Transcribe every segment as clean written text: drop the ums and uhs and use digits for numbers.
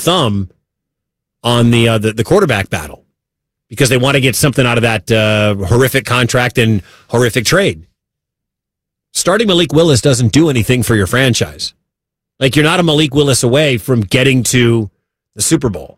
thumb on the quarterback battle because they want to get something out of that horrific contract and horrific trade. Starting Malik Willis doesn't do anything for your franchise. Like, you're not a Malik Willis away from getting to the Super Bowl.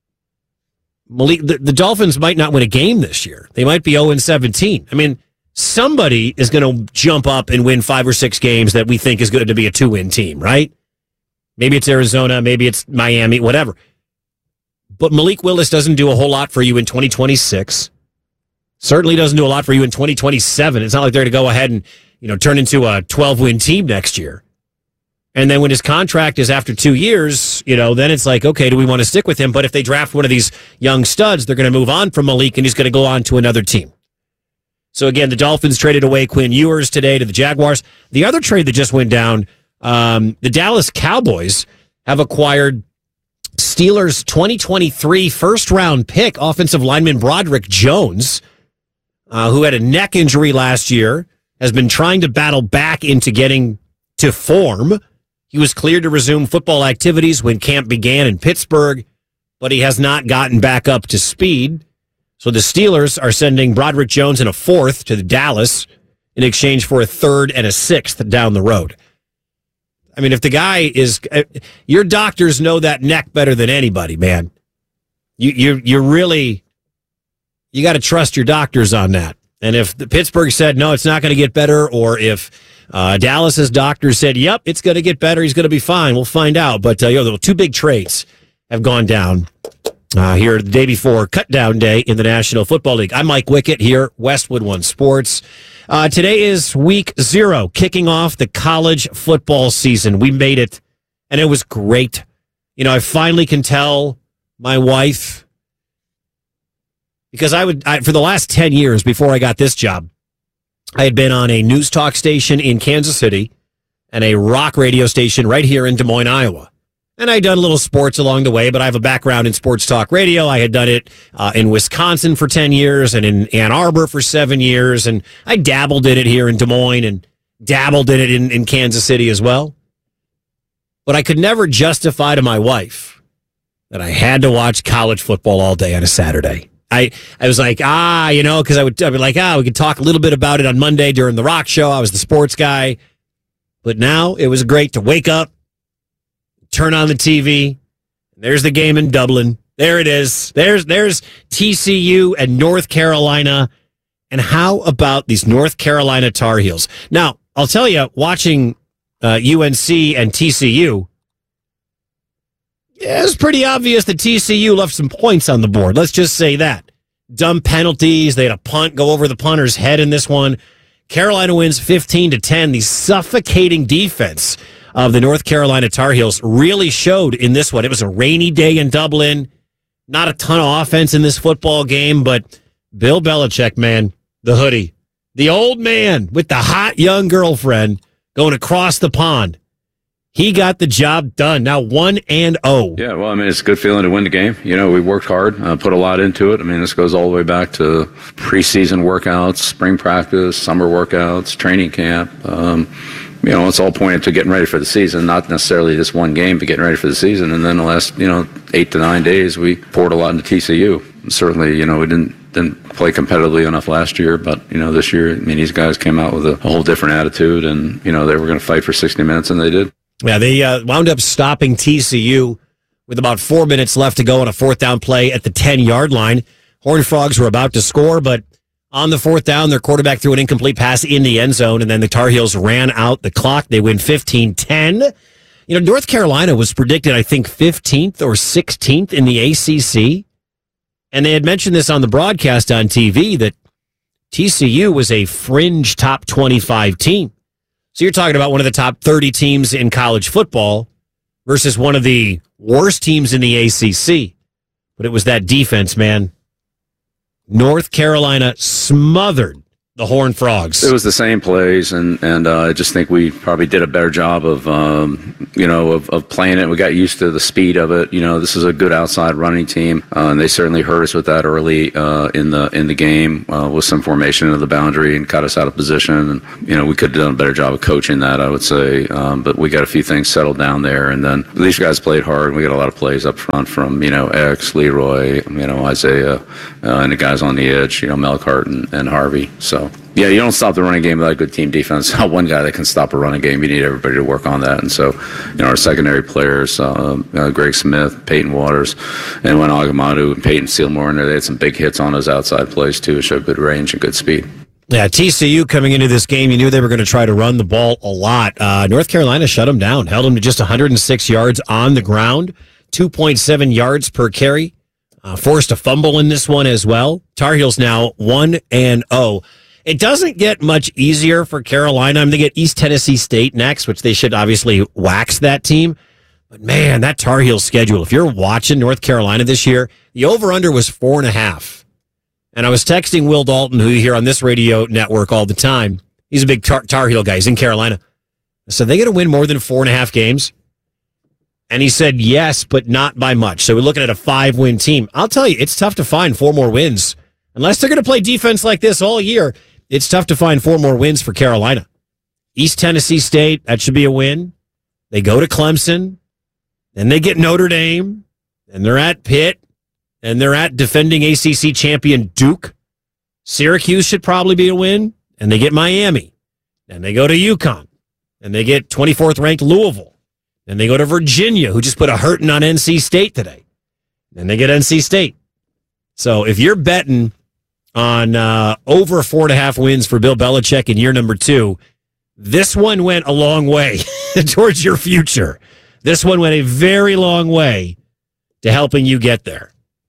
The Dolphins might not win a game this year. They might be 0-17. I mean, somebody is going to jump up and win 5 or 6 games that we think is going to be a 2-win team, right? Maybe it's Arizona, maybe it's Miami, whatever. But Malik Willis doesn't do a whole lot for you in 2026. Certainly doesn't do a lot for you in 2027. It's not like they're going to go ahead and turn into a 12-win team next year. And then when his contract is after 2 years, then it's like, okay, do we want to stick with him? But if they draft one of these young studs, they're going to move on from Malik and he's going to go on to another team. So again, the Dolphins traded away Quinn Ewers today to the Jaguars. The other trade that just went down, the Dallas Cowboys have acquired Steelers' 2023 first-round pick, offensive lineman Broderick Jones, who had a neck injury last year, has been trying to battle back into getting to form. He was cleared to resume football activities when camp began in Pittsburgh, but he has not gotten back up to speed. So the Steelers are sending Broderick Jones and a 4th to Dallas in exchange for a 3rd and a 6th down the road. I mean, if the guy is... your doctors know that neck better than anybody, man. You really... You got to trust your doctors on that. And if the Pittsburgh said, no, it's not going to get better, or if Dallas's doctor said, yep, it's going to get better, he's going to be fine, we'll find out. But the 2 big trades have gone down here the day before cut down day in the National Football League. I'm Mike Wickett here, Westwood One Sports. Today is week 0, kicking off the college football season. We made it, and it was great. I finally can tell my wife, because for the last 10 years before I got this job, I had been on a news talk station in Kansas City and a rock radio station right here in Des Moines, Iowa. And I'd done a little sports along the way, but I have a background in sports talk radio. I had done it in Wisconsin for 10 years and in Ann Arbor for 7 years. And I dabbled in it here in Des Moines and dabbled in it in Kansas City as well. But I could never justify to my wife that I had to watch college football all day on a Saturday. I was like, because I'd be like, we could talk a little bit about it on Monday during the rock show. I was the sports guy. But now it was great to wake up, turn on the TV. There's the game in Dublin. There it is. There's TCU and North Carolina. And how about these North Carolina Tar Heels? Now, I'll tell you, watching UNC and TCU, it was pretty obvious that TCU left some points on the board. Let's just say that. Dumb penalties. They had a punt go over the punter's head in this one. Carolina wins 15-10. The suffocating defense of the North Carolina Tar Heels really showed in this one. It was a rainy day in Dublin. Not a ton of offense in this football game, but Bill Belichick, man, the hoodie. The old man with the hot young girlfriend going across the pond. He got the job done. Now 1-0. Yeah, well, it's a good feeling to win the game. We worked hard, put a lot into it. This goes all the way back to preseason workouts, spring practice, summer workouts, training camp. It's all pointed to getting ready for the season, not necessarily this one game, but getting ready for the season. And then the last, 8 to 9 days, we poured a lot into TCU. Certainly, we didn't play competitively enough last year, but, this year, these guys came out with a whole different attitude, and, they were going to fight for 60 minutes, and they did. Yeah, they wound up stopping TCU with about 4 minutes left to go on a 4th down play at the 10-yard line. Horned Frogs were about to score, but on the 4th down, their quarterback threw an incomplete pass in the end zone, and then the Tar Heels ran out the clock. They win 15-10. North Carolina was predicted, I think, 15th or 16th in the ACC, and they had mentioned this on the broadcast on TV that TCU was a fringe top 25 team. So you're talking about one of the top 30 teams in college football versus one of the worst teams in the ACC. But it was that defense, man. North Carolina smothered the Horned Frogs. It was the same plays, and I just think we probably did a better job of playing it. We got used to the speed of it. This is a good outside running team, and they certainly hurt us with that early in the game with some formation of the boundary and cut us out of position. And we could have done a better job of coaching that, I would say. But we got a few things settled down there, and then these guys played hard. And we got a lot of plays up front from X, Leroy, Isaiah, and the guys on the edge, Melkart and Harvey. So. Yeah, you don't stop the running game without a good team defense. Not one guy that can stop a running game. You need everybody to work on that. And so, our secondary players, Greg Smith, Peyton Waters, and when Agamadu and Peyton Sealmore in there, they had some big hits on those outside plays too. It showed good range and good speed. Yeah, TCU coming into this game, you knew they were going to try to run the ball a lot. North Carolina shut them down, held them to just 106 yards on the ground, 2.7 yards per carry. Forced a fumble in this one as well. Tar Heels now 1-0. It doesn't get much easier for Carolina. They get East Tennessee State next, which they should obviously wax that team. But man, that Tar Heels schedule, if you're watching North Carolina this year, the over-under was 4.5. And I was texting Will Dalton, who you hear on this radio network all the time. He's a big Tar Heel guy. He's in Carolina. I said, they going to win more than 4.5 games? And he said, yes, but not by much. So we're looking at a 5-win team. I'll tell you, it's tough to find 4 more wins. Unless they're going to play defense like this all year, it's tough to find 4 more wins for Carolina. East Tennessee State, that should be a win. They go to Clemson. Then they get Notre Dame. And they're at Pitt. And they're at defending ACC champion Duke. Syracuse should probably be a win. And they get Miami. And they go to UConn. And they get 24th ranked Louisville. And they go to Virginia, who just put a hurting on NC State today. And they get NC State. So if you're betting on over 4.5 wins for Bill Belichick in year number 2, this one went a long way towards your future. This one went a very long way to helping you get there.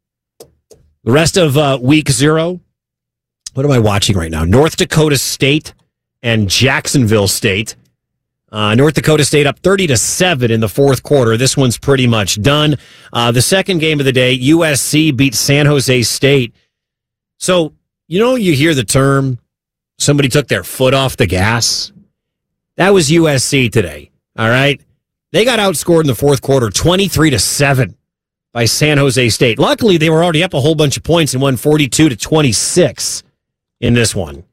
The rest of week 0, what am I watching right now? North Dakota State and Jacksonville State. North Dakota State up 30-7 in the fourth quarter. This one's pretty much done. The second game of the day, USC beat San Jose State. So, you hear the term, somebody took their foot off the gas. That was USC today, all right? They got outscored in the fourth quarter 23-7 by San Jose State. Luckily, they were already up a whole bunch of points and won 42-26 in this one.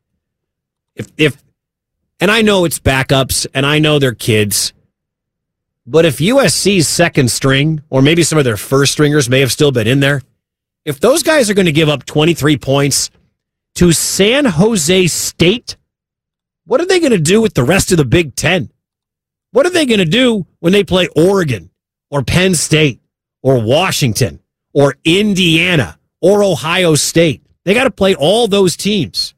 And I know it's backups, and I know they're kids, but if USC's second string, or maybe some of their first stringers may have still been in there, if those guys are going to give up 23 points to San Jose State, what are they going to do with the rest of the Big Ten? What are they going to do when they play Oregon or Penn State or Washington or Indiana or Ohio State? They got to play all those teams.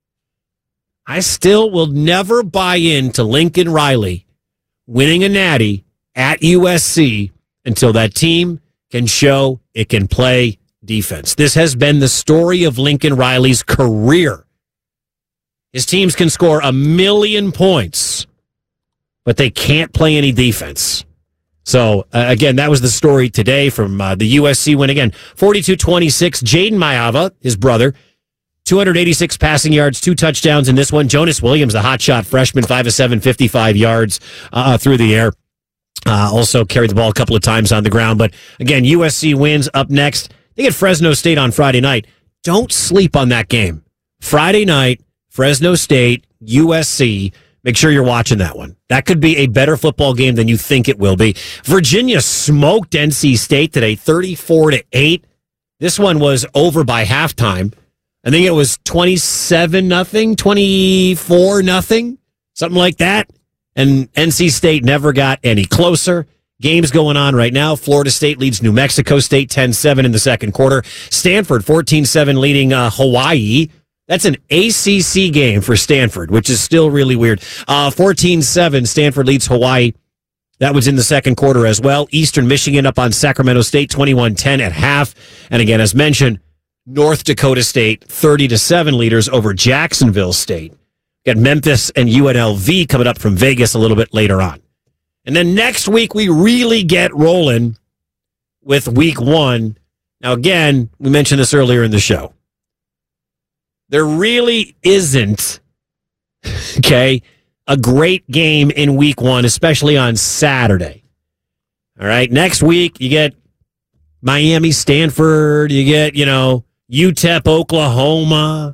I still will never buy into Lincoln Riley winning a natty at USC until that team can show it can play defense. This has been the story of Lincoln Riley's career. His teams can score 1,000,000 points, but they can't play any defense. So, again, that was the story today from the USC win again. 42-26, Jaden Maiava, his brother, 286 passing yards, 2 touchdowns in this one. Jonas Williams, the hotshot freshman, 5 of 7, 55 yards through the air. Also carried the ball a couple of times on the ground. But, again, USC wins up next. They get Fresno State on Friday night. Don't sleep on that game. Friday night, Fresno State, USC. Make sure you're watching that one. That could be a better football game than you think it will be. Virginia smoked NC State today, 34-8. This one was over by halftime. I think it was 27-0, 24-0, something like that. And NC State never got any closer. Games going on right now. Florida State leads New Mexico State 10-7 in the second quarter. Stanford 14-7 leading Hawaii. That's an ACC game for Stanford, which is still really weird. 14-7, Stanford leads Hawaii. That was in the second quarter as well. Eastern Michigan up on Sacramento State 21-10 at half. And again, as mentioned, North Dakota State 30-7 leaders over Jacksonville State. Got Memphis and UNLV coming up from Vegas a little bit later on. And then next week, we really get rolling with week 1. Now, again, we mentioned this earlier in the show. There really isn't, okay, a great game in week one, especially on Saturday. All right, next week you get Miami, Stanford, you get, UTEP, Oklahoma,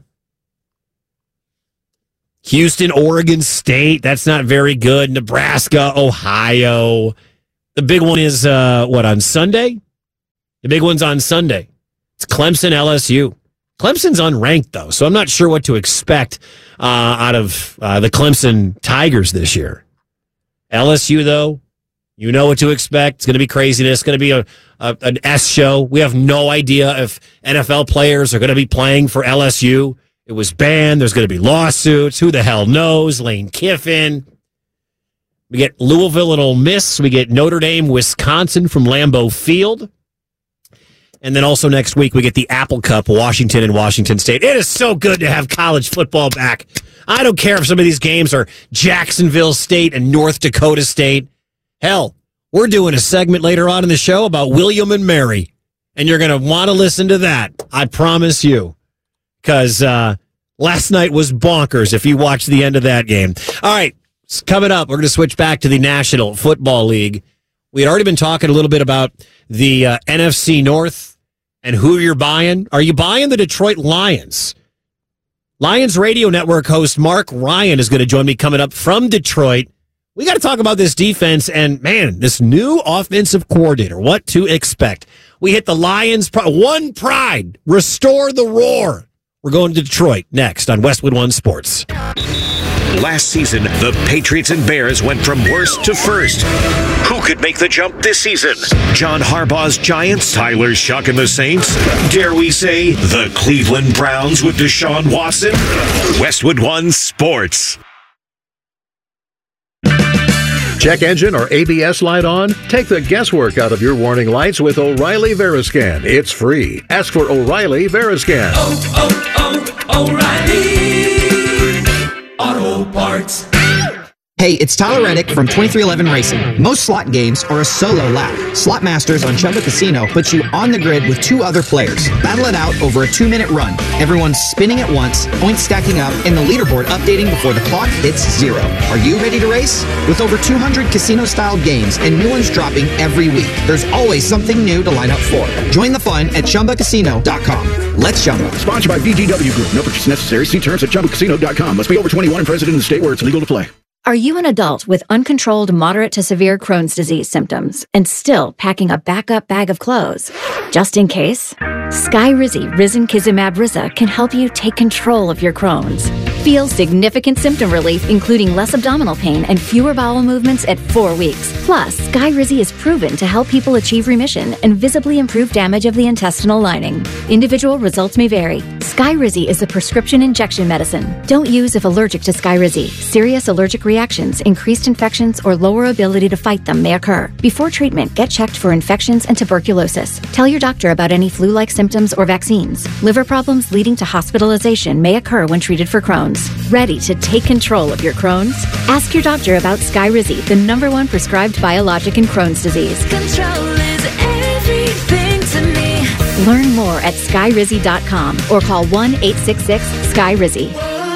Houston, Oregon State. That's not very good. Nebraska, Ohio. The big one is, on Sunday? The big one's on Sunday. It's Clemson, LSU. Clemson's unranked, though, so I'm not sure what to expect out of the Clemson Tigers this year. LSU, though, you know what to expect. It's going to be craziness. It's going to be an S show. We have no idea if NFL players are going to be playing for LSU. It was banned. There's going to be lawsuits. Who the hell knows? Lane Kiffin. We get Louisville and Ole Miss. We get Notre Dame, Wisconsin from Lambeau Field. And then also next week, we get the Apple Cup, Washington and Washington State. It is so good to have college football back. I don't care if some of these games are Jacksonville State and North Dakota State. Hell, we're doing a segment later on in the show about William and Mary. And you're going to want to listen to that. I promise you. Because last night was bonkers if you watched the end of that game. All right, coming up, we're going to switch back to the National Football League. We had already been talking a little bit about the NFC North and who you're buying. Are you buying the Detroit Lions? Lions Radio Network host Mark Ryan is going to join me coming up from Detroit. We got to talk about this defense and, man, this new offensive coordinator. What to expect. We hit the Lions. One pride. Restore the roar. We're going to Detroit next on Westwood One Sports. Last season, the Patriots and Bears went from worst to first. Who could make the jump this season? John Harbaugh's Giants, Tyler Shuck and the Saints? Dare we say the Cleveland Browns with Deshaun Watson? Westwood One Sports. Check engine or ABS light on? Take the guesswork out of your warning lights with O'Reilly Veriscan. It's free. Ask for O'Reilly Veriscan. O'Reilly Auto Parts. Hey, it's Tyler Reddick from 2311 Racing. Most slot games are a solo lap. Slot Masters on Chumba Casino puts you on the grid with two other players. Battle it out over a 2-minute run. Everyone's spinning at once, points stacking up, and the leaderboard updating before the clock hits 0. Are you ready to race? With over 200 casino-style games and new ones dropping every week, there's always something new to line up for. Join the fun at ChumbaCasino.com. Let's Chumba. Sponsored by VGW Group. No purchase necessary. See terms at ChumbaCasino.com. Must be over 21 and present in the state where it's legal to play. Are you an adult with uncontrolled moderate to severe Crohn's disease symptoms and still packing a backup bag of clothes? Just in case, Skyrizi Risankizumab Riza can help you take control of your Crohn's. Feel significant symptom relief, including less abdominal pain and fewer bowel movements at 4 weeks. Plus, Skyrizi is proven to help people achieve remission and visibly improve damage of the intestinal lining. Individual results may vary. Skyrizi is a prescription injection medicine. Don't use if allergic to Skyrizi. Serious allergic reactions, increased infections, or lower ability to fight them may occur. Before treatment, get checked for infections and tuberculosis. Tell your doctor about any flu-like symptoms or vaccines. Liver problems leading to hospitalization may occur when treated for Crohn's. Ready to take control of your Crohn's? Ask your doctor about Skyrizi, the #1 prescribed biologic in Crohn's disease. Control is everything to me. Learn more at Skyrizi.com or call 1-866-SKYRIZI.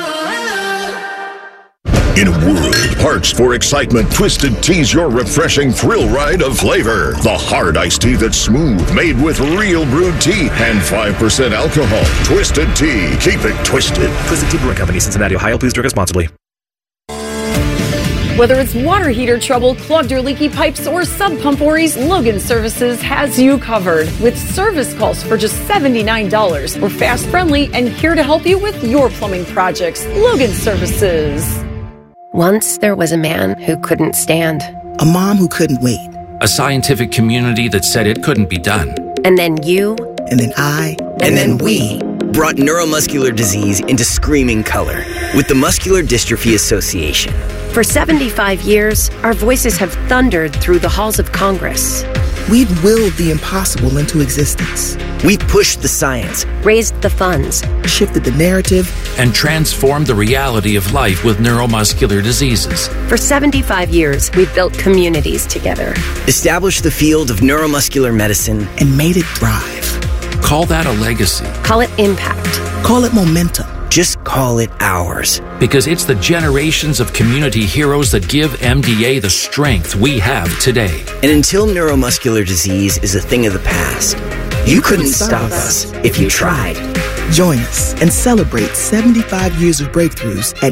In a world parched for excitement, Twisted Tea's your refreshing thrill ride of flavor. The hard iced tea that's smooth, made with real brewed tea and 5% alcohol. Twisted Tea. Keep it twisted. Twisted Tea Brewing Company, Cincinnati, Ohio. Please drink responsibly. Whether it's water heater trouble, clogged or leaky pipes, or sub pump worries, Logan Services has you covered. With service calls for just $79. We're fast, friendly, and here to help you with your plumbing projects. Logan Services. Once there was a man who couldn't stand. A mom who couldn't wait. A scientific community that said it couldn't be done. And then you. And then I. And then we brought neuromuscular disease into screaming color with the Muscular Dystrophy Association. For 75 years, our voices have thundered through the halls of Congress. We've willed the impossible into existence. We pushed the science, raised the funds, shifted the narrative, and transformed the reality of life with neuromuscular diseases. For 75 years, we've built communities together. Established the field of neuromuscular medicine, and made it thrive. Call that a legacy. Call it impact. Call it momentum. just call it ours. Because it's the generations of community heroes that give MDA the strength we have today. And until neuromuscular disease is a thing of the past, you couldn't stop us if you tried. Join us and celebrate 75 years of breakthroughs at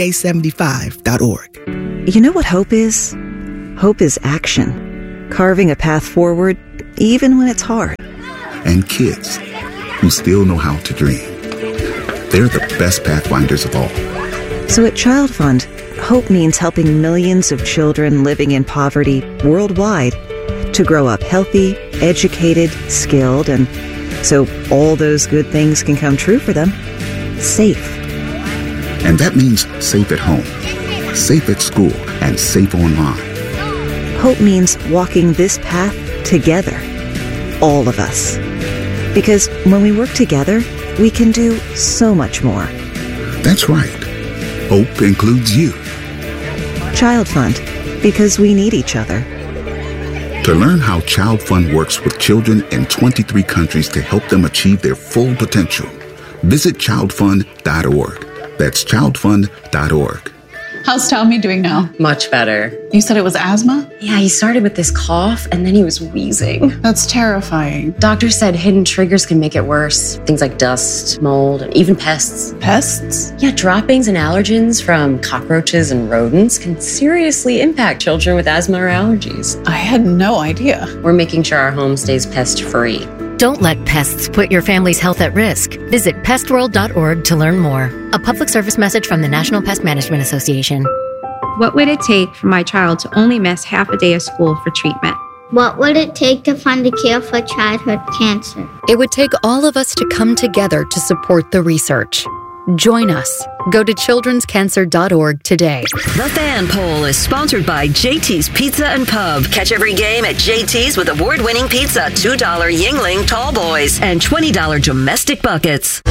MDA75.org. You know what hope is? Hope is action. Carving a path forward, even when it's hard. And kids who still know how to dream. They're the best pathfinders of all. So at Child Fund, hope means helping millions of children living in poverty worldwide to grow up healthy, educated, skilled, and so all those good things can come true for them. Safe. And that means safe at home, safe at school, and safe online. Hope means walking this path together. All of us. Because when we work together, we can do so much more. That's right. Hope includes you. Child Fund. Because we need each other. To learn how Child Fund works with children in 23 countries to help them achieve their full potential, visit childfund.org. That's childfund.org. How's Tommy doing now? Much better. You said it was asthma? Yeah, he started with this cough and then he was wheezing. That's terrifying. Doctors said hidden triggers can make it worse. Things like dust, mold, and even pests. Pests? Yeah, droppings and allergens from cockroaches and rodents can seriously impact children with asthma or allergies. I had no idea. We're making sure our home stays pest-free. Don't let pests put your family's health at risk. Visit pestworld.org to learn more. A public service message from the National Pest Management Association. What would it take for my child to only miss half a day of school for treatment? What would it take to fund a cure for childhood cancer? It would take all of us to come together to support the research. Join us. Go to childrenscancer.org today. The Fan Poll is sponsored by JT's Pizza and Pub. Catch every game at JT's with award-winning pizza, $2 Yingling Tall Boys, and $20 domestic buckets.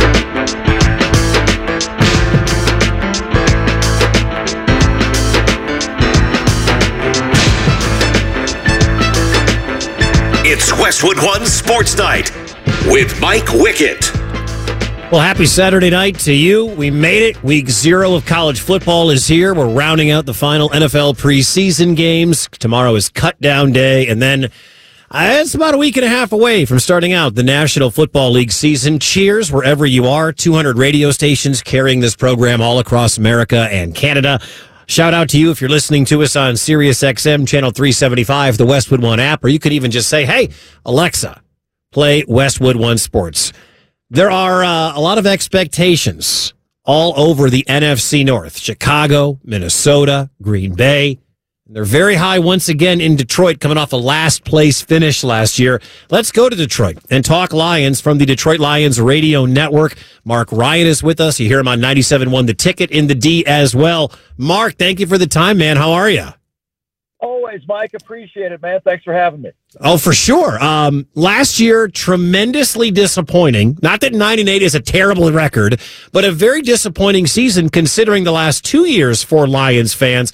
It's Westwood One Sports Night with Mike Wickett. Well, happy Saturday night to you. We made it. Week 0 of college football is here. We're rounding out the final NFL preseason games. Tomorrow is cut down day, and then it's about a week and a half away from starting out the National Football League season. Cheers wherever you are. 200 radio stations carrying this program all across America and Canada. Shout out to you if you're listening to us on Sirius XM Channel 375, the Westwood One app, or you could even just say, hey, Alexa, play Westwood One Sports. There are a lot of expectations all over the NFC North. Chicago, Minnesota, Green Bay. They're very high once again in Detroit, coming off a last place finish last year. Let's go to Detroit and talk Lions from the Detroit Lions radio network. Mark Ryan is with us. You hear him on 97.1 The Ticket in the D as well. Mark, thank you for the time, man. How are you? Always, Mike. Appreciate it, man. Thanks for having me. Oh, for sure. Last year, tremendously disappointing. Not that 9-8 is a terrible record, but a very disappointing season considering the last 2 years for Lions fans.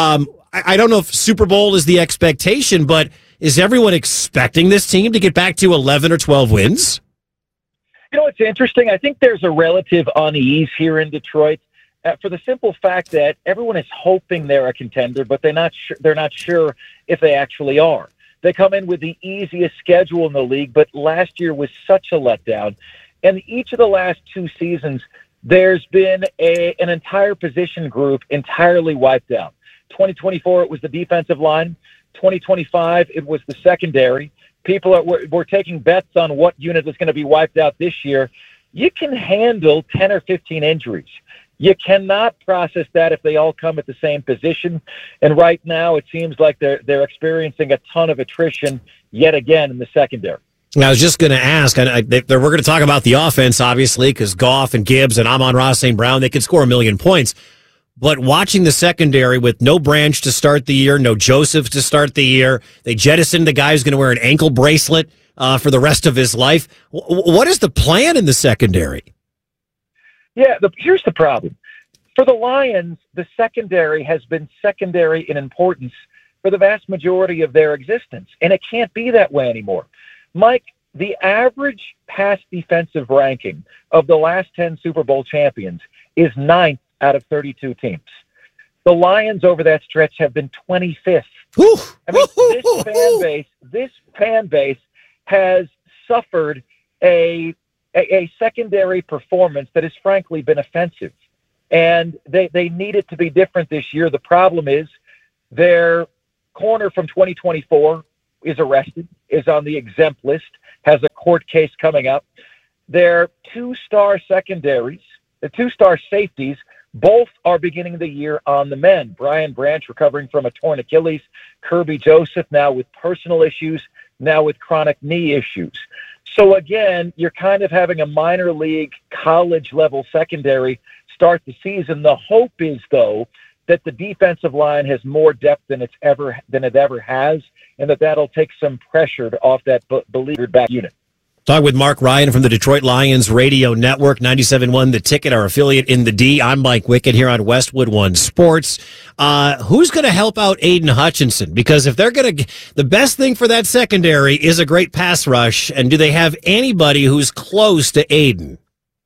I don't know if Super Bowl is the expectation, but is everyone expecting this team to get back to 11 or 12 wins? You know, it's interesting. I think there's a relative unease here in Detroit. For the simple fact that everyone is hoping they're a contender, but they're not sure if they actually are. They come in with the easiest schedule in the league, but last year was such a letdown. And each of the last 2 seasons, there's been an entire position group entirely wiped out. 2024, it was the defensive line. 2025, it was the secondary. People were taking bets on what unit is going to be wiped out this year. You can handle 10 or 15 injuries. You cannot process that if they all come at the same position. And right now, it seems like they're experiencing a ton of attrition yet again in the secondary. I was just going to ask, we're going to talk about the offense, obviously, because Goff and Gibbs and Amon-Ra St. Brown, they could score 1 million points. But watching the secondary with no Branch to start the year, no Joseph to start the year, they jettisoned the guy who's going to wear an ankle bracelet for the rest of his life. What is the plan in the secondary? Yeah, here's the problem. For the Lions, the secondary has been secondary in importance for the vast majority of their existence, and it can't be that way anymore. Mike, the average pass defensive ranking of the last 10 Super Bowl champions is 9th out of 32 teams. The Lions over that stretch have been 25th. I mean, this fan base has suffered a secondary performance that has frankly been offensive. And they need it to be different this year. The problem is their corner from 2024 is arrested, is on the exempt list, has a court case coming up. Their two-star secondaries, the two-star safeties, both are beginning the year on the mend. Brian Branch recovering from a torn Achilles. Kirby Joseph now with personal issues, now with chronic knee issues. So again, you're kind of having a minor league college level secondary start the season. The hope is, though, that the defensive line has more depth than it ever has, and that'll take some pressure off that beleaguered back unit. Talk with Mark Ryan from the Detroit Lions Radio Network, 97.1 The Ticket, our affiliate in the D. I'm Mike Wickett here on Westwood One Sports. Who's going to help out Aiden Hutchinson? Because if they're going to, the best thing for that secondary is a great pass rush. And do they have anybody who's close to Aiden?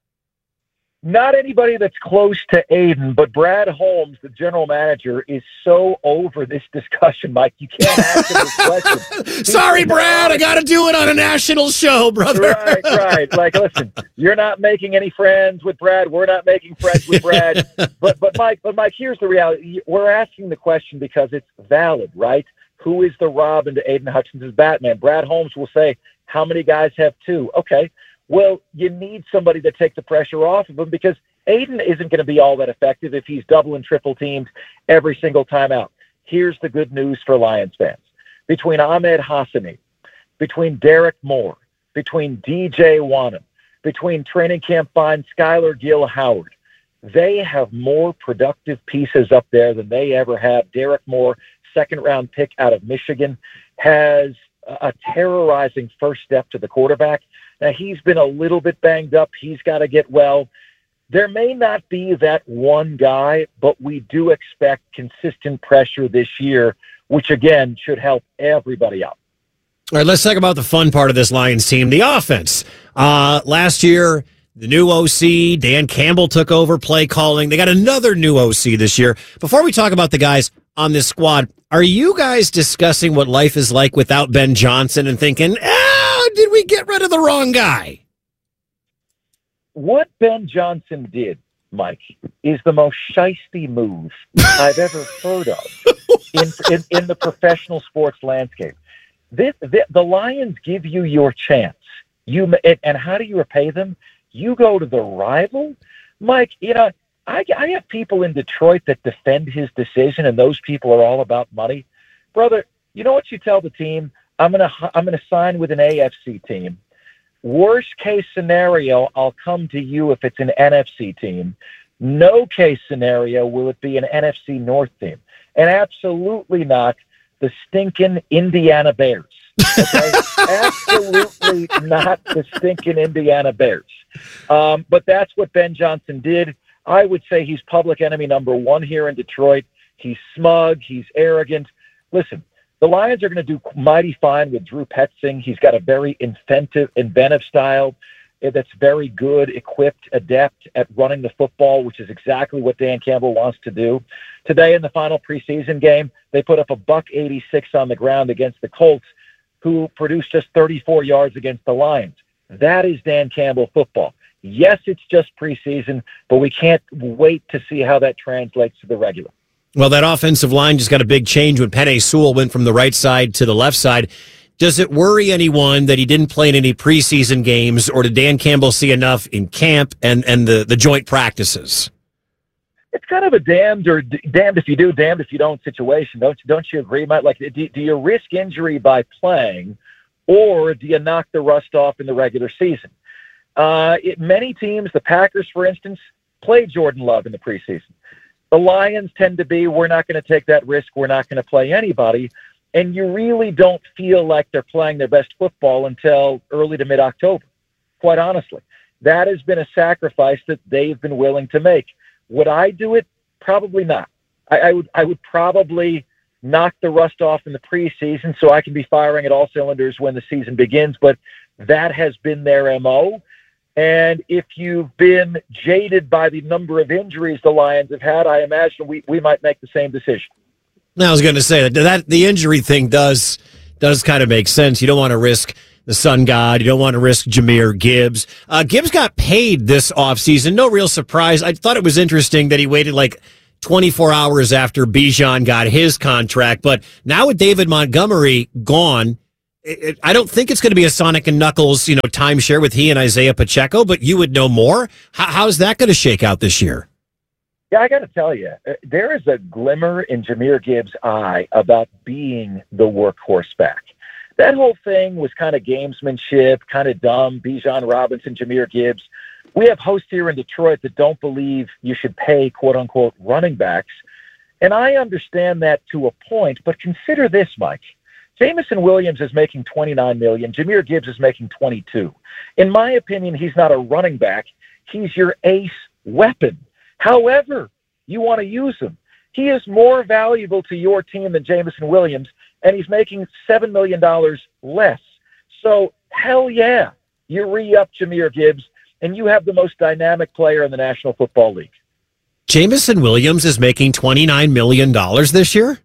Not anybody that's close to Aiden, but Brad Holmes, the general manager, is so over this discussion, Mike. You can't ask him this question. Sorry, Brad. I got to do it on a national show, brother. Right. Like, listen, you're not making any friends with Brad. We're not making friends with Brad. But Mike, here's the reality. We're asking the question because it's valid, right? Who is the Robin to Aiden Hutchinson's Batman? Brad Holmes will say, how many guys have two? Okay. Well, you need somebody to take the pressure off of him because Aiden isn't going to be all that effective if he's double and triple teamed every single time out. Here's the good news for Lions fans. Between Ahmed Hassani, between Derek Moore, between DJ Wanham, between training camp find Skylar Gill Howard, they have more productive pieces up there than they ever have. Derek Moore, second-round pick out of Michigan, has a terrorizing first step to the quarterback. Now, he's been a little bit banged up. He's got to get well. There may not be that one guy, but we do expect consistent pressure this year, which, again, should help everybody out. All right, let's talk about the fun part of this Lions team, the offense. Last year, the new OC, Dan Campbell, took over play calling. They got another new OC this year. Before we talk about the guys on this squad, are you guys discussing what life is like without Ben Johnson and thinking, did we get rid of the wrong guy? What Ben Johnson did, Mike, is the most shiesty move I've ever heard of in the professional sports landscape. The Lions give you your chance. And how do you repay them? You go to the rival? Mike, I have people in Detroit that defend his decision, and those people are all about money. Brother, you know what you tell the team? I'm gonna sign with an AFC team. Worst case scenario, I'll come to you if it's an NFC team. No case scenario will it be an NFC North team. And absolutely not the stinking Indiana Bears. Okay? Absolutely not the stinking Indiana Bears. But that's what Ben Johnson did. I would say he's public enemy number one here in Detroit. He's smug. He's arrogant. Listen, the Lions are going to do mighty fine with Drew Petzing. He's got a very inventive style that's very good, equipped, adept at running the football, which is exactly what Dan Campbell wants to do. Today in the final preseason game, they put up a $186 on the ground against the Colts, who produced just 34 yards against the Lions. That is Dan Campbell football. Yes, it's just preseason, but we can't wait to see how that translates to the regular. Well, that offensive line just got a big change when Penei Sewell went from the right side to the left side. Does it worry anyone that he didn't play in any preseason games, or did Dan Campbell see enough in camp and the joint practices? It's kind of a damned if you do, damned if you don't situation. Don't you agree, Mike? Like, do you risk injury by playing, or do you knock the rust off in the regular season? Many teams, the Packers, for instance, play Jordan Love in the preseason. The Lions tend to be, we're not going to take that risk. We're not going to play anybody. And you really don't feel like they're playing their best football until early to mid-October, quite honestly. That has been a sacrifice that they've been willing to make. Would I do it? Probably not. I would probably knock the rust off in the preseason so I can be firing at all cylinders when the season begins. But That has been their MO. And if you've been jaded by the number of injuries the Lions have had, I imagine we might make the same decision. I was going to say that the injury thing does kind of make sense. You don't want to risk the sun god. You don't want to risk Jahmyr Gibbs. Gibbs got paid this offseason. No real surprise. I thought it was interesting that he waited like 24 hours after Bijan got his contract. But now with David Montgomery gone, I don't think it's going to be a Sonic and Knuckles, timeshare with he and Isaiah Pacheco, but you would know more. How's that going to shake out this year? Yeah, I got to tell you, there is a glimmer in Jahmyr Gibbs' eye about being the workhorse back. That whole thing was kind of gamesmanship, kind of dumb. Bijan Robinson, Jahmyr Gibbs. We have hosts here in Detroit that don't believe you should pay, quote-unquote, running backs. And I understand that to a point, but consider this, Mike. Jameson Williams is making $29 million. Jahmyr Gibbs is making $22 million. In my opinion, he's not a running back. He's your ace weapon. However you want to use him, he is more valuable to your team than Jameson Williams, and he's making $7 million less. So, hell yeah, you re-up Jahmyr Gibbs, and you have the most dynamic player in the National Football League. Jameson Williams is making $29 million this year?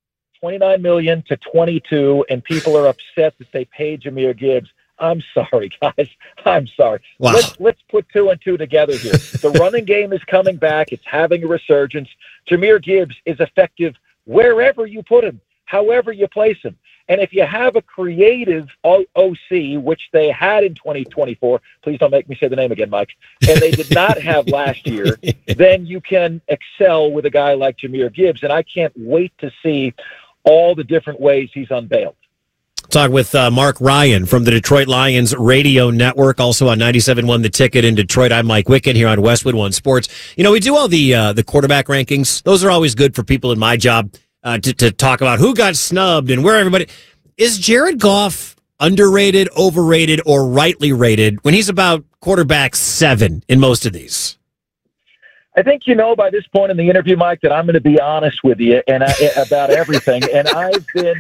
$29 million to $22 million, and people are upset that they paid Jahmyr Gibbs. I'm sorry, guys. I'm sorry. Wow. Let's put 2 and 2 together here. The running game is coming back. It's having a resurgence. Jahmyr Gibbs is effective wherever you put him, however you place him. And if you have a creative OC, which they had in 2024, please don't make me say the name again, Mike, and they did not have last year, then you can excel with a guy like Jahmyr Gibbs. And I can't wait to see all the different ways he's unveiled. Talk with Mark Ryan from the Detroit Lions radio network, also on 97.1 The Ticket in Detroit. I'm Mike Wickett here on Westwood One Sports. We do all the quarterback rankings. Those are always good for people in my job to talk about who got snubbed and where everybody. Is Jared Goff underrated, overrated, or rightly rated when he's about quarterback 7 in most of these? I think by this point in the interview, Mike, that I'm going to be honest with you and about everything. And I've been.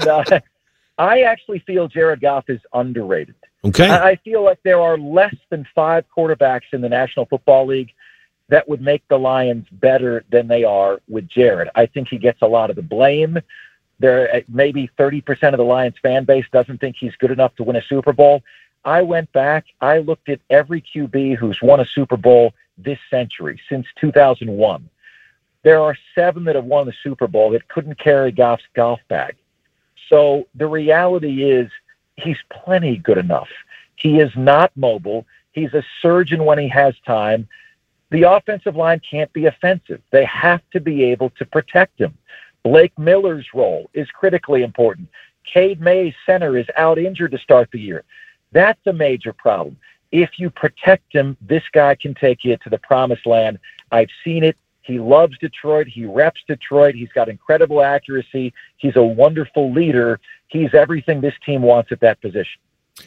I actually feel Jared Goff is underrated. Okay. I feel like there are less than 5 quarterbacks in the National Football League that would make the Lions better than they are with Jared. I think he gets a lot of the blame. There, maybe 30% of the Lions fan base doesn't think he's good enough to win a Super Bowl. I went back. I looked at every QB who's won a Super Bowl this century, since 2001. There are 7 that have won the Super Bowl that couldn't carry Goff's golf bag. So the reality is he's plenty good enough. He is not mobile. He's a surgeon when he has time. The offensive line can't be offensive. They have to be able to protect him. Blake Miller's role is critically important. Cade Mays, center, is out injured to start the year. That's a major problem. If you protect him, this guy can take you to the promised land. I've seen it. He loves Detroit. He reps Detroit. He's got incredible accuracy. He's a wonderful leader. He's everything this team wants at that position.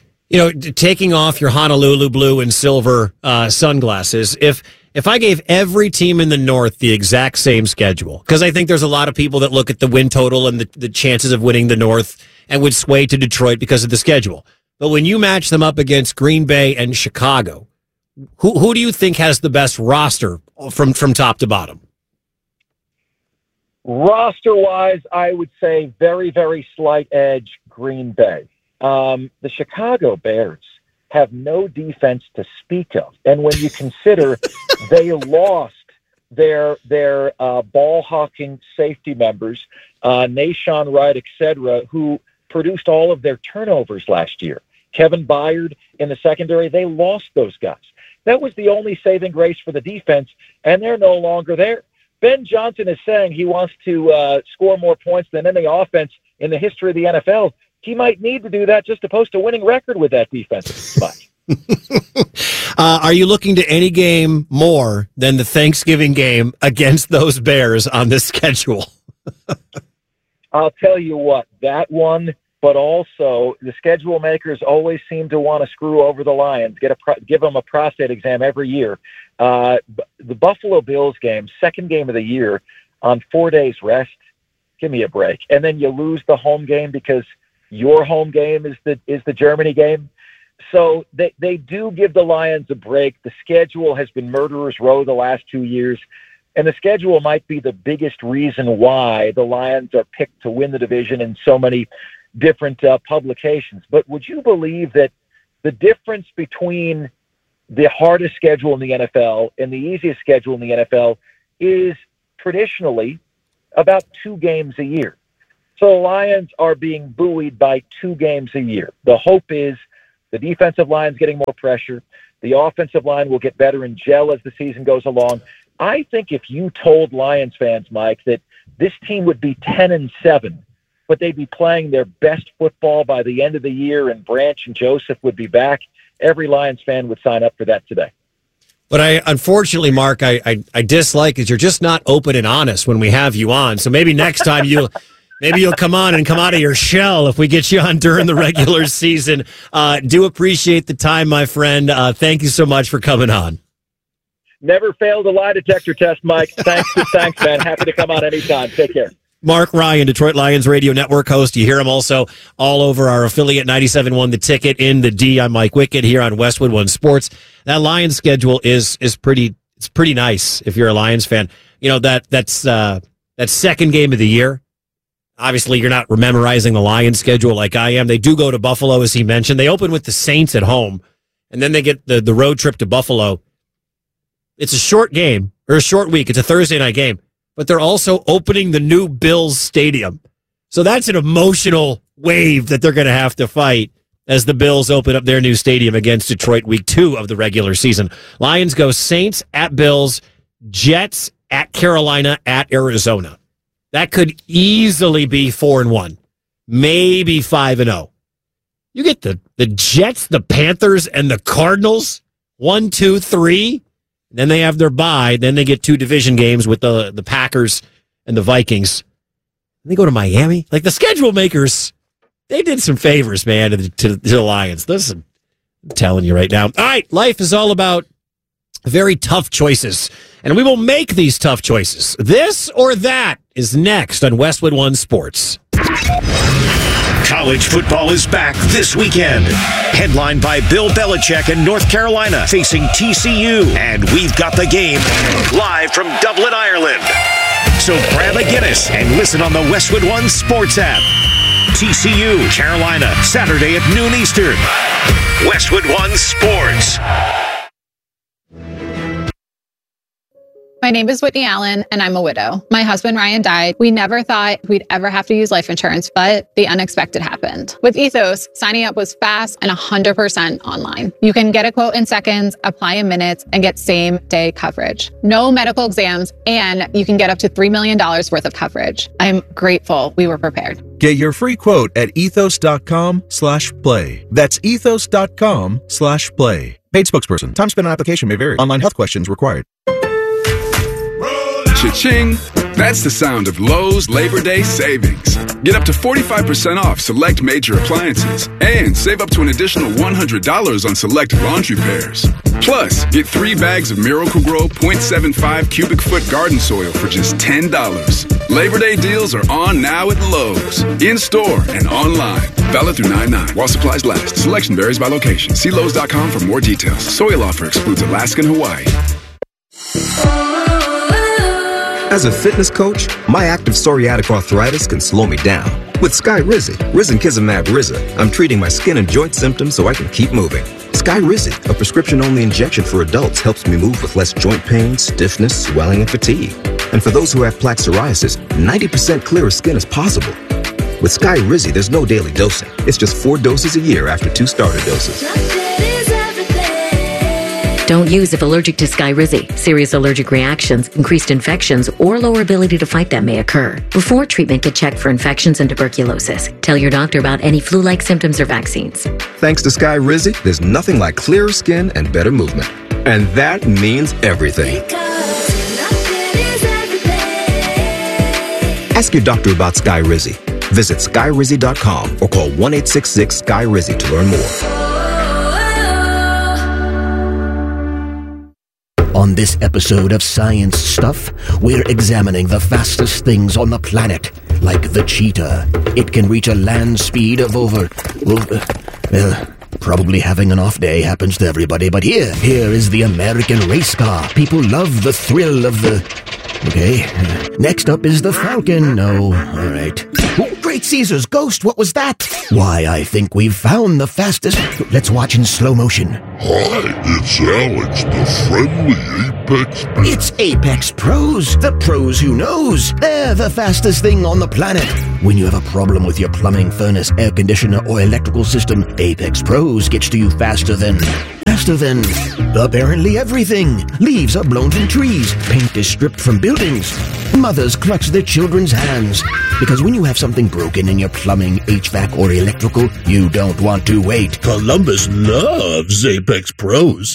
Taking off your Honolulu blue and silver sunglasses, if I gave every team in the North the exact same schedule, because I think there's a lot of people that look at the win total and the chances of winning the North and would sway to Detroit because of the schedule. But when you match them up against Green Bay and Chicago, who do you think has the best roster from top to bottom? Roster-wise, I would say very, very slight edge Green Bay. The Chicago Bears have no defense to speak of. And when you consider they lost their ball-hawking safety members, Nashawn Wright, et cetera, who produced all of their turnovers last year. Kevin Byard in the secondary, they lost those guys. That was the only saving grace for the defense, and they're no longer there. Ben Johnson is saying he wants to score more points than any offense in the history of the NFL. He might need to do that just to post a winning record with that defense. Are you looking to any game more than the Thanksgiving game against those Bears on this schedule? I'll tell you what, that one, but also the schedule makers always seem to want to screw over the Lions, give them a prostate exam every year. The Buffalo Bills game, second game of the year, on 4 days rest, give me a break. And then you lose the home game because your home game is the Germany game. So they do give the Lions a break. The schedule has been murderer's row the last 2 years, and the schedule might be the biggest reason why the Lions are picked to win the division in so many different publications. But would you believe that the difference between the hardest schedule in the NFL and the easiest schedule in the NFL is traditionally about 2 games a year? So the Lions are being buoyed by 2 games a year. The hope is the defensive line's getting more pressure. The offensive line will get better and gel as the season goes along. I think if you told Lions fans, Mike, that this team would be 10-7, but they'd be playing their best football by the end of the year and Branch and Joseph would be back, every Lions fan would sign up for that today. But unfortunately, Mark, I dislike is you're just not open and honest when we have you on. So maybe next time you'll come on and come out of your shell if we get you on during the regular season. Do appreciate the time, my friend. Thank you so much for coming on. Never failed a lie detector test, Mike. Thanks, man. Happy to come on anytime. Take care. Mark Ryan, Detroit Lions Radio Network host. You hear him also all over our affiliate 97.1 The Ticket in the D. I'm Mike Wickett here on Westwood One Sports. That Lions schedule is pretty nice if you're a Lions fan. You know, that's second game of the year. Obviously, you're not memorizing the Lions schedule like I am. They do go to Buffalo, as he mentioned. They open with the Saints at home, and then they get the road trip to Buffalo. It's a short game, or a short week. It's a Thursday night game. But they're also opening the new Bills Stadium. So that's an emotional wave that they're going to have to fight as the Bills open up their new stadium against Detroit week 2 of the regular season. Lions go Saints at Bills, Jets at Carolina at Arizona. That could easily be 4-1, maybe 5-0. You get the Jets, the Panthers, and the Cardinals, 1, 2, 3. Then they have their bye. Then they get 2 division games with the Packers and the Vikings. They go to Miami. Like the schedule makers, they did some favors, man, to the Lions. Listen, I'm telling you right now. All right, life is all about very tough choices, and we will make these tough choices. This or that is next on Westwood One Sports. College football is back this weekend. Headlined by Bill Belichick in North Carolina facing TCU. And we've got the game live from Dublin, Ireland. So grab a Guinness and listen on the Westwood One Sports app. TCU, Carolina, Saturday at noon Eastern. Westwood One Sports. My name is Whitney Allen, and I'm a widow. My husband, Ryan, died. We never thought we'd ever have to use life insurance, but the unexpected happened. With Ethos, signing up was fast and 100% online. You can get a quote in seconds, apply in minutes, and get same-day coverage. No medical exams, and you can get up to $3 million worth of coverage. I'm grateful we were prepared. Get your free quote at ethos.com/play. That's ethos.com/play. Paid spokesperson. Time spent on application may vary. Online health questions required. Cha-ching! That's the sound of Lowe's Labor Day savings. Get up to 45% off select major appliances and save up to an additional $100 on select laundry pairs. Plus, get 3 bags of Miracle-Gro 0.75 cubic foot garden soil for just $10. Labor Day deals are on now at Lowe's, in-store and online. Valid through 9/9 while supplies last. Selection varies by location. See Lowe's.com for more details. Soil offer excludes Alaska and Hawaii. As a fitness coach, my active psoriatic arthritis can slow me down. With Skyrizi, risankizumab Riza, I'm treating my skin and joint symptoms so I can keep moving. Skyrizi, a prescription-only injection for adults, helps me move with less joint pain, stiffness, swelling, and fatigue. And for those who have plaque psoriasis, 90% clearer skin is possible. With Skyrizi, there's no daily dosing. It's just 4 doses a year after 2 starter doses. Don't use if allergic to Skyrizi. Serious allergic reactions, increased infections, or lower ability to fight them may occur. Before treatment, get checked for infections and tuberculosis. Tell your doctor about any flu-like symptoms or vaccines. Thanks to Skyrizi, there's nothing like clearer skin and better movement. And that means everything. Ask your doctor about Skyrizi. Visit Skyrizi.com or call 1-866-SKY-RIZI to learn more. On this episode of Science Stuff, we're examining the fastest things on the planet, like the cheetah. It can reach a land speed of over Probably having an off day happens to everybody, but here is the American race car. People love the thrill of the... Okay, next up is the Falcon. No, all right. Oh, great Caesar's ghost, what was that? Why, I think we've found the fastest... Let's watch in slow motion. Hi, it's Alex, the friendly Apex Pro. It's Apex Pros, the pros who knows. They're the fastest thing on the planet. When you have a problem with your plumbing, furnace, air conditioner, or electrical system, Apex Pros gets to you faster than apparently everything. Leaves are blown from trees. Paint is stripped from buildings. Mothers clutch their children's hands. Because when you have something broken in your plumbing, HVAC, or electrical, you don't want to wait. Columbus loves Apex Pros.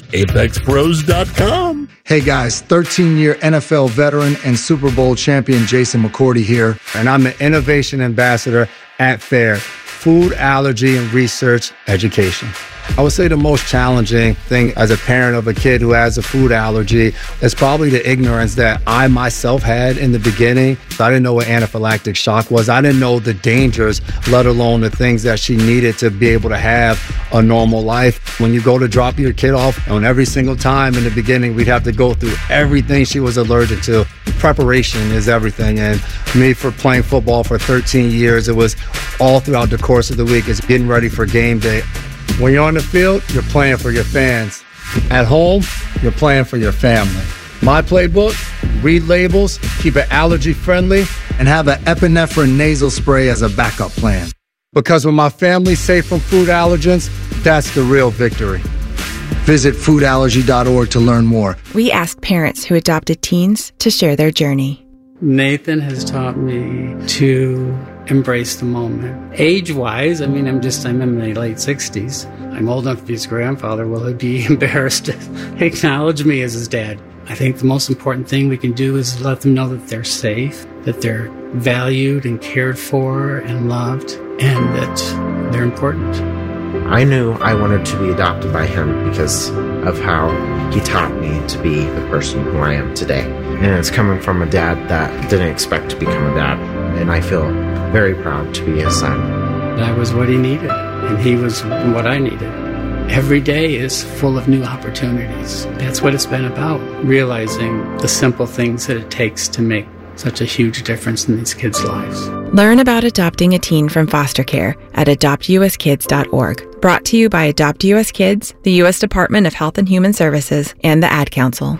ApexPros.com. Hey guys, 13-year NFL veteran and Super Bowl champion Jason McCourty here, and I'm the Innovation Ambassador at FAIR, Food Allergy and Research Education. I would say the most challenging thing as a parent of a kid who has a food allergy is probably the ignorance that I myself had in the beginning. I didn't know what anaphylactic shock was. I didn't know the dangers, let alone the things that she needed to be able to have a normal life. When you go to drop your kid off, and every single time in the beginning, we'd have to go through everything she was allergic to. Preparation is everything. And me, for playing football for 13 years, it was all throughout the course of the week. It's getting ready for game day. When you're on the field, you're playing for your fans. At home, you're playing for your family. My playbook, read labels, keep it allergy friendly, and have an epinephrine nasal spray as a backup plan. Because when my family's safe from food allergens, that's the real victory. Visit foodallergy.org to learn more. We asked parents who adopted teens to share their journey. Nathan has taught me to embrace the moment. Age-wise, I'm in my late 60s. I'm old enough to be his grandfather. Will he be embarrassed to acknowledge me as his dad? I think the most important thing we can do is let them know that they're safe, that they're valued and cared for and loved, and that they're important. I knew I wanted to be adopted by him because of how he taught me to be the person who I am today. And it's coming from a dad that didn't expect to become a dad. And I feel very proud to be his son. That was what he needed, and he was what I needed. Every day is full of new opportunities. That's what it's been about, realizing the simple things that it takes to make such a huge difference in these kids' lives. Learn about adopting a teen from foster care at adoptuskids.org. Brought to you by Adopt US Kids, the U.S. Department of Health and Human Services, and the Ad Council.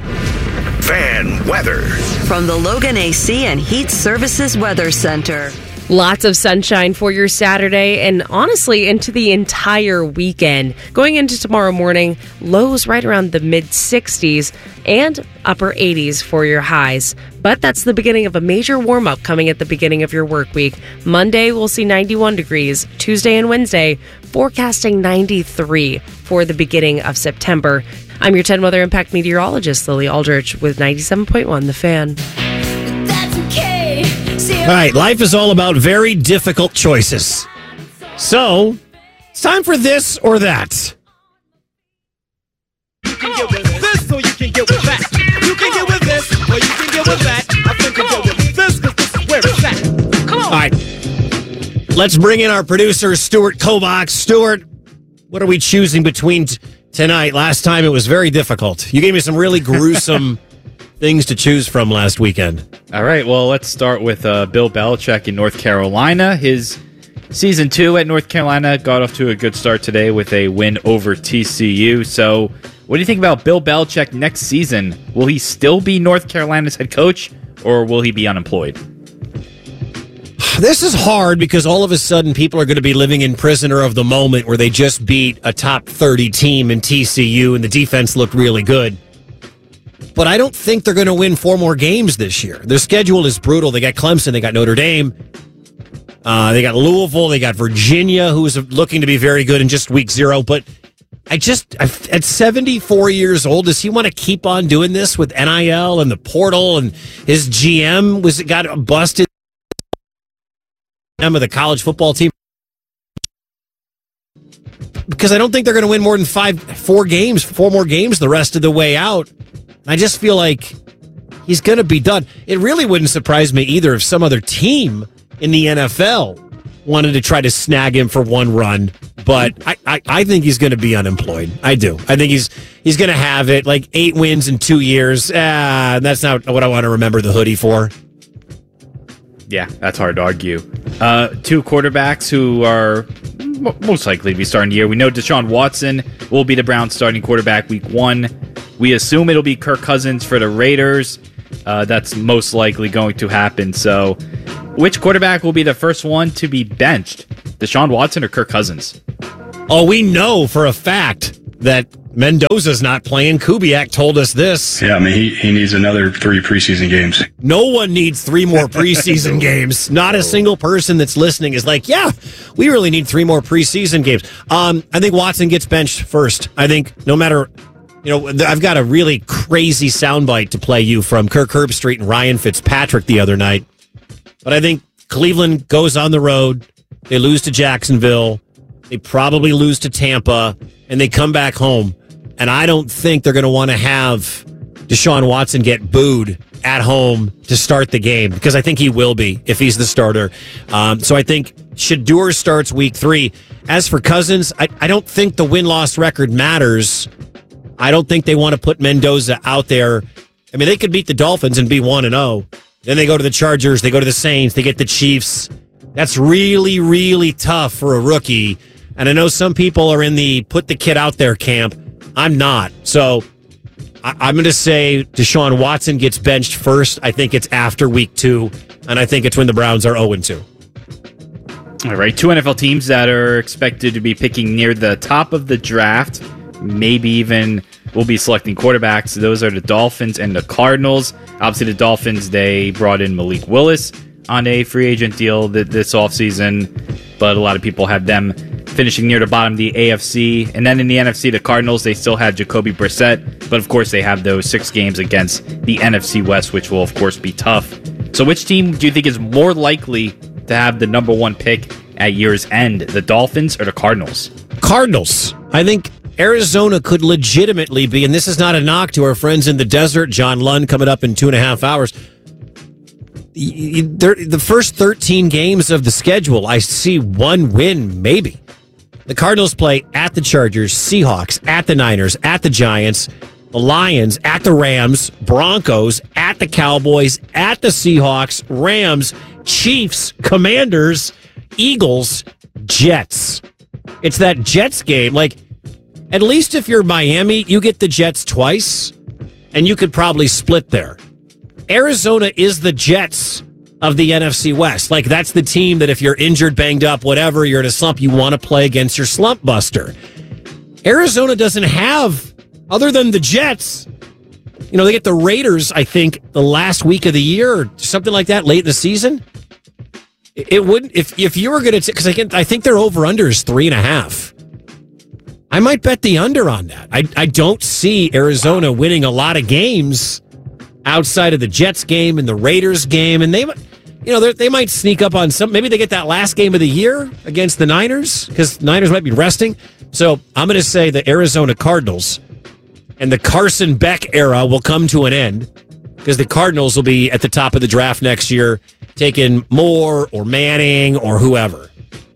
Fan weather. From the Logan AC and Heat Services Weather Center. Lots of sunshine for your Saturday and honestly into the entire weekend. Going into tomorrow morning, lows right around the mid-60s and upper 80s for your highs. But that's the beginning of a major warm-up coming at the beginning of your work week. Monday, we'll see 91 degrees. Tuesday and Wednesday, forecasting 93 for the beginning of September. I'm your 10 Weather Impact meteorologist, Lily Aldrich, with 97.1 The Fan. All right, life is all about very difficult choices. So, it's time for this or that. You can get with this or you can get with that. You can get with this or you can get with that. I think you can get with this because this is where it's at. Come on. All right, let's bring in our producer, Stuart Kovacs. Stuart, what are we choosing between tonight? Last time it was very difficult. You gave me some really gruesome things to choose from last weekend. All right, well, let's start with Bill Belichick in North Carolina. His season 2 at North Carolina got off to a good start today with a win over TCU. So what do you think about Bill Belichick next season? Will he still be North Carolina's head coach, or will he be unemployed? This is hard because all of a sudden people are going to be living in prisoner of the moment where they just beat a top 30 team in TCU and the defense looked really good. But I don't think they're going to win 4 more games this year. Their schedule is brutal. They got Clemson. They got Notre Dame. They got Louisville. They got Virginia, who's looking to be very good in just week 0. But at 74 years old, does he want to keep on doing this with NIL and the portal? And his GM got busted of the college football team. Because I don't think they're going to win more than 4 more games the rest of the way out. I just feel like he's going to be done. It really wouldn't surprise me either if some other team in the NFL wanted to try to snag him for one run, but I think he's going to be unemployed. I do. I think he's going to have it like 8 wins in 2 years. That's not what I want to remember the hoodie for. Yeah, that's hard to argue. 2 quarterbacks who are most likely to be starting the year. We know Deshaun Watson will be the Browns starting quarterback week 1. We assume it'll be Kirk Cousins for the Raiders. That's most likely going to happen. So which quarterback will be the first one to be benched? Deshaun Watson or Kirk Cousins? Oh, we know for a fact that Mendoza's not playing. Kubiak told us this. Yeah, I mean, he needs another 3 preseason games. No one needs 3 more preseason games. Not a single person that's listening is like, yeah, we really need 3 more preseason games. I think Watson gets benched first. I think no matter, I've got a really crazy soundbite to play you from Kirk Herbstreit and Ryan Fitzpatrick the other night. But I think Cleveland goes on the road. They lose to Jacksonville. They probably lose to Tampa, and they come back home. And I don't think they're going to want to have Deshaun Watson get booed at home to start the game, because I think he will be if he's the starter. So I think Shedeur starts week 3. As for Cousins, I don't think the win-loss record matters. I don't think they want to put Mendoza out there. I mean, they could beat the Dolphins and be 1-0. Then they go to the Chargers, they go to the Saints, they get the Chiefs. That's really, really tough for a rookie. And I know some people are in the put the kid out there camp. I'm not. So I'm going to say Deshaun Watson gets benched first. I think it's after week 2, and I think it's when the Browns are 0-2. All right, 2 NFL teams that are expected to be picking near the top of the draft, maybe even will be selecting quarterbacks. Those are the Dolphins and the Cardinals. Obviously, the Dolphins, they brought in Malik Willis on a free agent deal this offseason, but a lot of people have them finishing near the bottom of the AFC. And then in the NFC, the Cardinals, they still had Jacoby Brissett, but of course they have those 6 games against the NFC West, which will of course be tough. So which team do you think is more likely to have the number 1 pick at year's end, the Dolphins or the Cardinals? Cardinals. I think Arizona could legitimately be, and this is not a knock to our friends in the desert, John Lund coming up in 2.5 hours. The first 13 games of the schedule, I see 1 win, maybe. The Cardinals play at the Chargers, Seahawks, at the Niners, at the Giants, the Lions, at the Rams, Broncos, at the Cowboys, at the Seahawks, Rams, Chiefs, Commanders, Eagles, Jets. It's that Jets game. Like, at least if you're Miami, you get the Jets twice, and you could probably split there. Arizona is the Jets of the NFC West. Like, that's the team that if you're injured, banged up, whatever, you're in a slump, you want to play against your slump buster. Arizona doesn't have, other than the Jets, they get the Raiders, I think, the last week of the year or something like that, late in the season. It wouldn't, if you were going to, because I think their over-under is 3.5. I might bet the under on that. I don't see Arizona winning a lot of games outside of the Jets game and the Raiders game, and they might sneak up on some. Maybe they get that last game of the year against the Niners, because Niners might be resting. So I'm going to say the Arizona Cardinals and the Carson Beck era will come to an end, because the Cardinals will be at the top of the draft next year, taking Moore or Manning or whoever.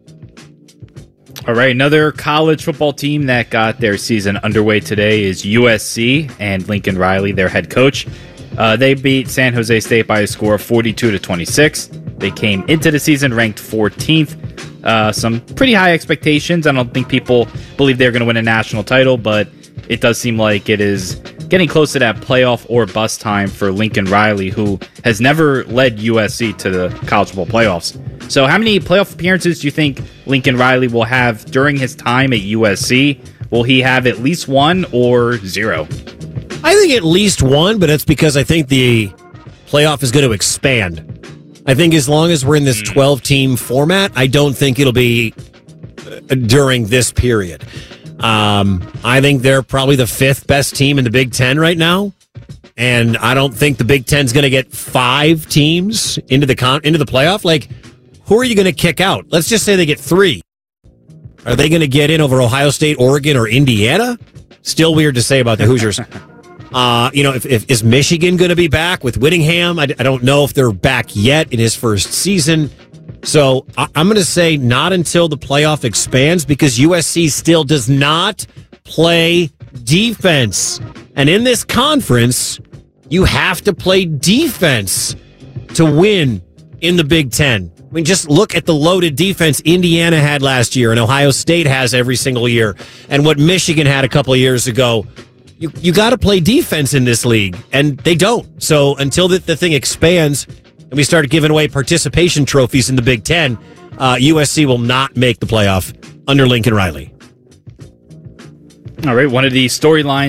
All right, another college football team that got their season underway today is USC and Lincoln Riley, their head coach. They beat San Jose State by a score of 42-26. They came into the season ranked 14th. Some pretty high expectations. I don't think people believe they're going to win a national title, but it does seem like it is getting close to that playoff or bust time for Lincoln Riley, who has never led USC to the college football playoffs. So how many playoff appearances do you think Lincoln Riley will have during his time at USC? Will he have at least 1 or 0? I think at least 1, but that's because I think the playoff is going to expand. I think as long as we're in this 12-team format, I don't think it'll be during this period. I think they're probably the 5th best team in the Big Ten right now, and I don't think the Big Ten's going to get 5 teams into the playoff. Like, who are you going to kick out? Let's just say they get 3. Are they going to get in over Ohio State, Oregon, or Indiana? Still weird to say about the Hoosiers. If is Michigan going to be back with Whittingham? I don't know if they're back yet in his first season. So I'm going to say not until the playoff expands, because USC still does not play defense. And in this conference, you have to play defense to win in the Big Ten. I mean, just look at the loaded defense Indiana had last year and Ohio State has every single year, and what Michigan had a couple of years ago. You got to play defense in this league, and they don't. So until the thing expands and we start giving away participation trophies in the Big Ten, USC will not make the playoff under Lincoln Riley. All right, one of the storylines